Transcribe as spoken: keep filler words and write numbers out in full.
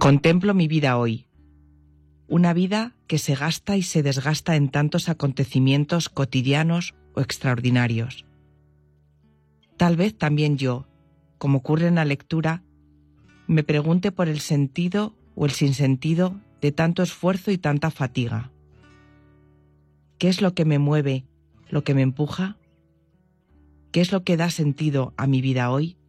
Contemplo mi vida hoy, una vida que se gasta y se desgasta en tantos acontecimientos cotidianos o extraordinarios. Tal vez también yo, como ocurre en la lectura, me pregunte por el sentido o el sinsentido de tanto esfuerzo y tanta fatiga. ¿Qué es lo que me mueve, lo que me empuja? ¿Qué es lo que da sentido a mi vida hoy?